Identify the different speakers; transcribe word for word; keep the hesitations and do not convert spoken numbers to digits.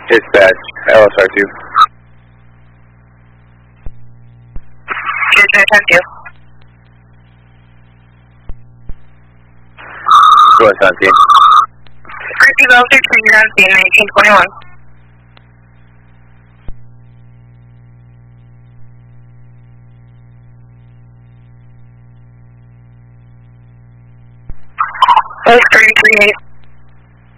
Speaker 1: Dispatch, L S R two.
Speaker 2: Dispatch, thank you.
Speaker 1: Go ahead, seventeen.
Speaker 2: Christy Bell, thirteen seventeen, nineteen twenty-one. That's three three eight.